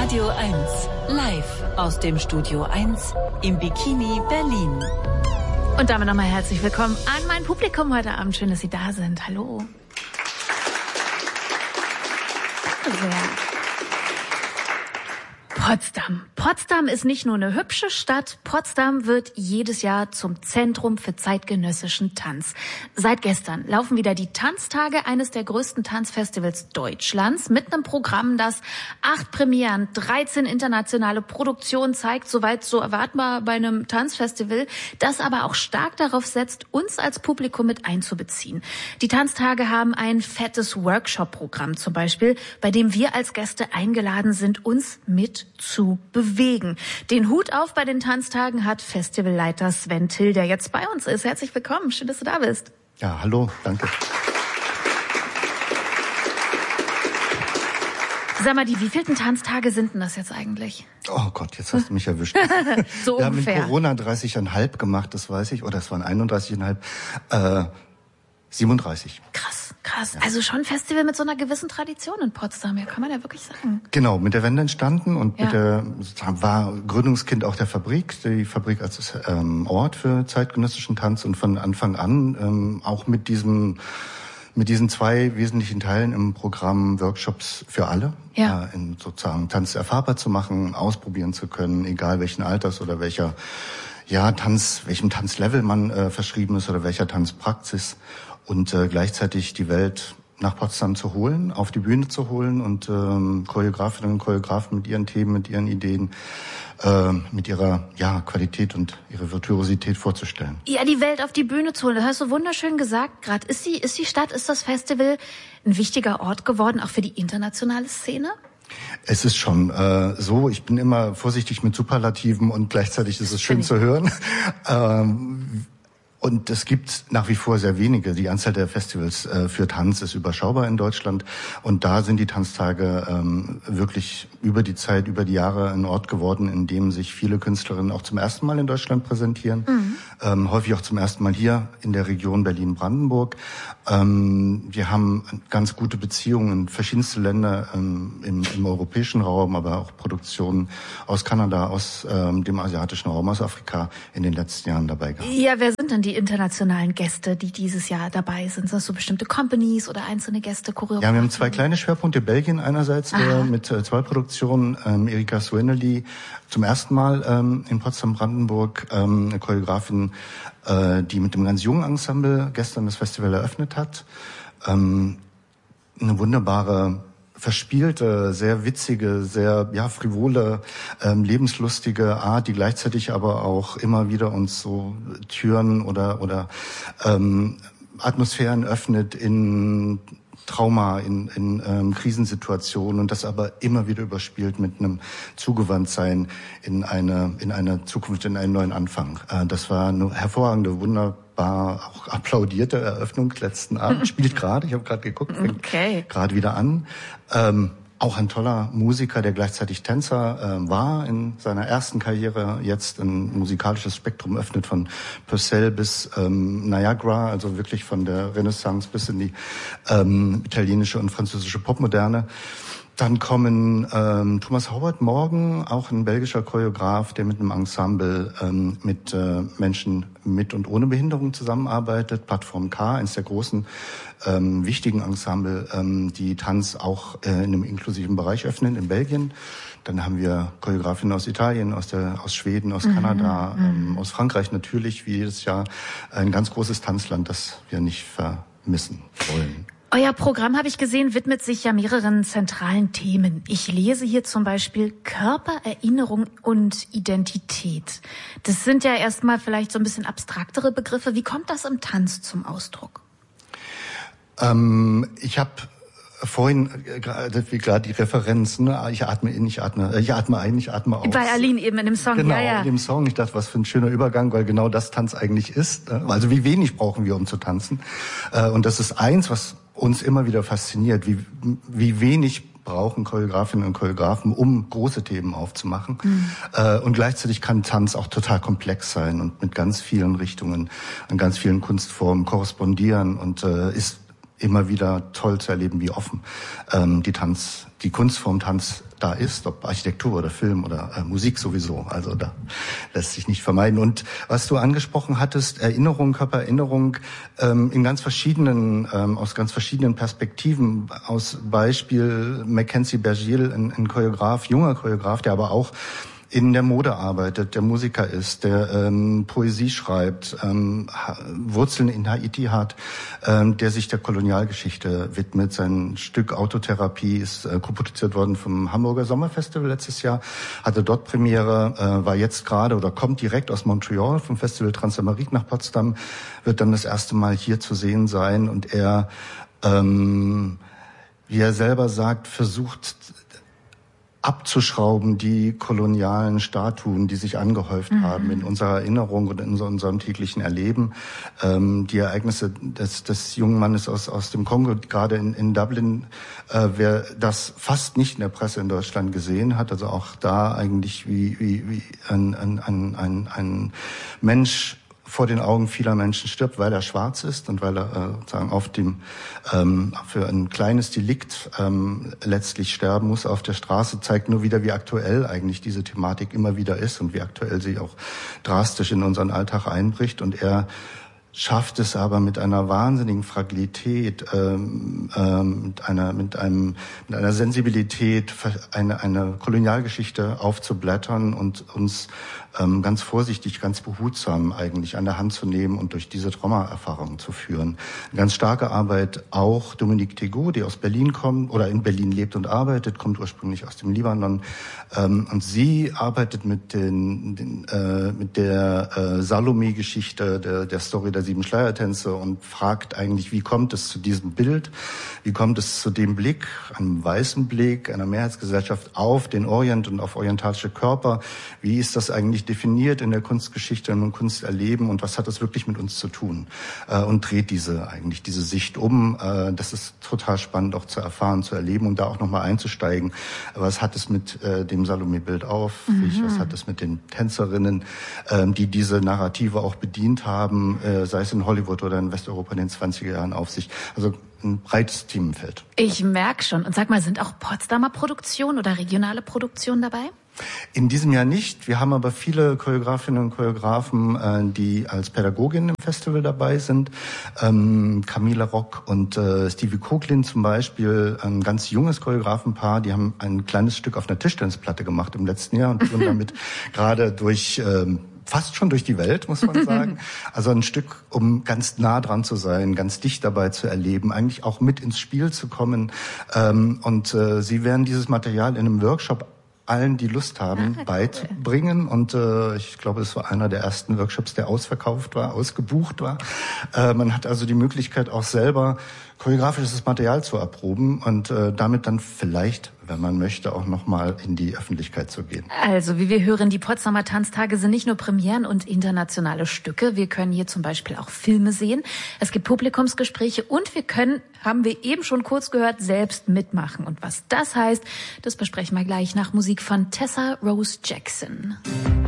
Radio 1, live aus dem Studio 1 im Bikini Berlin. Und damit nochmal herzlich willkommen an mein Publikum heute Abend. Schön, dass Sie da sind. Hallo. Sehr. Potsdam. Potsdam ist nicht nur eine hübsche Stadt. Potsdam wird jedes Jahr zum Zentrum für zeitgenössischen Tanz. Seit gestern laufen wieder die Tanztage, eines der größten Tanzfestivals Deutschlands, mit einem Programm, das 8 Premieren, 13 internationale Produktionen zeigt, soweit so erwartbar bei einem Tanzfestival, das aber auch stark darauf setzt, uns als Publikum mit einzubeziehen. Die Tanztage haben ein fettes Workshop-Programm zum Beispiel, bei dem wir als Gäste eingeladen sind, uns mit zu bewegen. Den Hut auf bei den Tanztagen hat Festivalleiter Sven Till, der jetzt bei uns ist. Herzlich willkommen, schön, dass du da bist. Ja, hallo, danke. Sag mal, die wievielten Tanztage sind denn das jetzt eigentlich? Oh Gott, jetzt hast du mich erwischt. So wir ungefähr. haben mit Corona 30,5 gemacht, das weiß ich. Oder es waren 31,5. 37. Krass. Ja. Also schon ein Festival mit so einer gewissen Tradition in Potsdam, ja, kann man ja wirklich sagen. Genau, mit der Wende entstanden und war Gründungskind auch der Fabrik, die Fabrik als Ort für zeitgenössischen Tanz und von Anfang an auch mit diesen 2 wesentlichen Teilen im Programm Workshops für alle, in sozusagen Tanz erfahrbar zu machen, ausprobieren zu können, egal welchen Alters oder welchem Tanzlevel man verschrieben ist oder welcher Tanzpraxis. Und gleichzeitig die Welt nach Potsdam zu holen, auf die Bühne zu holen und Choreografinnen und Choreografen mit ihren Themen, mit ihren Ideen, mit ihrer Qualität und ihrer Virtuosität vorzustellen. Ja, die Welt auf die Bühne zu holen, das hast du wunderschön gesagt gerade. Ist das Festival ein wichtiger Ort geworden, auch für die internationale Szene? Es ist schon so, ich bin immer vorsichtig mit Superlativen und gleichzeitig ist es schön zu hören. Und es gibt nach wie vor sehr wenige. Die Anzahl der Festivals für Tanz ist überschaubar in Deutschland. Und da sind die Tanztage wirklich über die Zeit, über die Jahre ein Ort geworden, in dem sich viele Künstlerinnen auch zum ersten Mal in Deutschland präsentieren. Häufig auch zum ersten Mal hier in der Region Berlin-Brandenburg. Wir haben ganz gute Beziehungen in verschiedenste Länder im europäischen Raum, aber auch Produktionen aus Kanada, aus dem asiatischen Raum, aus Afrika in den letzten Jahren dabei gehabt. Ja, wer sind denn die internationalen Gäste, die dieses Jahr dabei sind? Sind das so bestimmte Companies oder einzelne Gäste, Choreografen? Ja, wir haben 2 kleine Schwerpunkte. Belgien einerseits mit 2 Produktionen. Erika Swinelli zum ersten Mal in Potsdam-Brandenburg, eine Choreografin, die mit dem ganz jungen Ensemble gestern das Festival eröffnet hat. Eine wunderbare, verspielte, sehr witzige, sehr frivole, lebenslustige Art, die gleichzeitig aber auch immer wieder uns so Türen oder Atmosphären öffnet in Trauma, in Krisensituationen und das aber immer wieder überspielt mit einem Zugewandtsein in eine Zukunft, in einen neuen Anfang. Das war eine hervorragende, wunderbar auch applaudierte Eröffnung letzten Abend. Spielt gerade, ich habe gerade geguckt, fängt gerade wieder an. Auch ein toller Musiker, der gleichzeitig Tänzer war in seiner ersten Karriere, jetzt ein musikalisches Spektrum öffnet von Purcell bis Niagara, also wirklich von der Renaissance bis in die italienische und französische Popmoderne. Dann kommen Thomas Howard morgen, auch ein belgischer Choreograf, der mit einem Ensemble mit Menschen mit und ohne Behinderung zusammenarbeitet. Plattform K, eines der großen wichtigen Ensemble, die Tanz auch in einem inklusiven Bereich öffnen in Belgien. Dann haben wir Choreografinnen aus Italien, aus Schweden, aus Kanada, aus Frankreich natürlich, wie jedes Jahr. Ein ganz großes Tanzland, das wir nicht vermissen wollen. Euer Programm, habe ich gesehen, widmet sich ja mehreren zentralen Themen. Ich lese hier zum Beispiel Körper, Erinnerung und Identität. Das sind ja erstmal vielleicht so ein bisschen abstraktere Begriffe. Wie kommt das im Tanz zum Ausdruck? Ich habe vorhin gerade die Referenz, ne? Ich atme ein, ich atme aus. Bei Aline eben in dem Song, genau, ja. In dem Song. Ich dachte, was für ein schöner Übergang, weil genau das Tanz eigentlich ist. Also wie wenig brauchen wir, um zu tanzen? Und das ist eins, was uns immer wieder fasziniert, wie wenig brauchen Choreografinnen und Choreografen, um große Themen aufzumachen. Und gleichzeitig kann Tanz auch total komplex sein und mit ganz vielen Richtungen, an ganz vielen Kunstformen korrespondieren und ist immer wieder toll zu erleben, wie offen die Kunstform Tanz da ist, ob Architektur oder Film oder Musik sowieso. Also da lässt sich nicht vermeiden. Und was du angesprochen hattest, Erinnerung, Körpererinnerung, in ganz verschiedenen, aus ganz verschiedenen Perspektiven. Aus Beispiel Mackenzie Bergiel, ein Choreograf, junger Choreograf, der aber auch in der Mode arbeitet, der Musiker ist, der Poesie schreibt, Wurzeln in Haiti hat, der sich der Kolonialgeschichte widmet. Sein Stück Autotherapie ist koproduziert worden vom Hamburger Sommerfestival letztes Jahr, hatte dort Premiere, war jetzt gerade oder kommt direkt aus Montreal vom Festival Transamerique nach Potsdam, wird dann das erste Mal hier zu sehen sein und er, wie er selber sagt, versucht abzuschrauben die kolonialen Statuen, die sich angehäuft haben in unserer Erinnerung und in unserem täglichen Erleben. Die Ereignisse des jungen Mannes aus dem Kongo, gerade in Dublin, wer das fast nicht in der Presse in Deutschland gesehen hat, also auch da eigentlich wie ein Mensch vor den Augen vieler Menschen stirbt, weil er schwarz ist und weil er sozusagen auf dem für ein kleines Delikt letztlich sterben muss auf der Straße, zeigt nur wieder, wie aktuell eigentlich diese Thematik immer wieder ist und wie aktuell sie auch drastisch in unseren Alltag einbricht. Und er schafft es aber mit einer wahnsinnigen Fragilität, mit einer Sensibilität, eine Kolonialgeschichte aufzublättern und uns ganz vorsichtig, ganz behutsam eigentlich an der Hand zu nehmen und durch diese Traumaerfahrungen zu führen. Eine ganz starke Arbeit auch Dominique Tegaud, die aus Berlin kommt oder in Berlin lebt und arbeitet, kommt ursprünglich aus dem Libanon. Und sie arbeitet mit der Salome-Geschichte, der Story der 7 Schleiertänze und fragt eigentlich, wie kommt es zu diesem Bild? Wie kommt es zu dem Blick, einem weißen Blick einer Mehrheitsgesellschaft auf den Orient und auf orientalische Körper? Wie ist das eigentlich definiert in der Kunstgeschichte und im Kunsterleben und was hat das wirklich mit uns zu tun? Und dreht diese Sicht um. Das ist total spannend auch zu erfahren, zu erleben und da auch nochmal einzusteigen. Was hat es mit dem Salome-Bild auf sich? Was hat es mit den Tänzerinnen, die diese Narrative auch bedient haben, sei es in Hollywood oder in Westeuropa in den 20er Jahren auf sich? Also ein breites Themenfeld. Ich merke schon. Und sag mal, sind auch Potsdamer Produktionen oder regionale Produktionen dabei? In diesem Jahr nicht. Wir haben aber viele Choreografinnen und Choreografen, die als Pädagoginnen im Festival dabei sind. Camilla Rock und Stevie Koglin zum Beispiel, ein ganz junges Choreografenpaar, die haben ein kleines Stück auf einer Tischtennisplatte gemacht im letzten Jahr und sind damit gerade durch fast schon durch die Welt, muss man sagen. Also ein Stück, um ganz nah dran zu sein, ganz dicht dabei zu erleben, eigentlich auch mit ins Spiel zu kommen. Und sie werden dieses Material in einem Workshop allen, die Lust haben, beibringen. Und ich glaube, es war einer der ersten Workshops, der ausgebucht war. Man hat also die Möglichkeit, auch selber choreografisches Material zu erproben und damit dann vielleicht, wenn man möchte, auch nochmal in die Öffentlichkeit zu gehen. Also, wie wir hören, die Potsdamer Tanztage sind nicht nur Premieren und internationale Stücke. Wir können hier zum Beispiel auch Filme sehen. Es gibt Publikumsgespräche und wir können, haben wir eben schon kurz gehört, selbst mitmachen. Und was das heißt, das besprechen wir gleich nach Musik von Tessa Rose Jackson.